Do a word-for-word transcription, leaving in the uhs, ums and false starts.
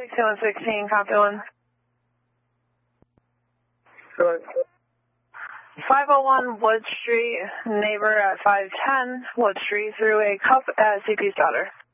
sixteen one sixteen, copy one. Go ahead. five oh one Wood Street, neighbor at five ten Wood Street, through a cup at C P's daughter.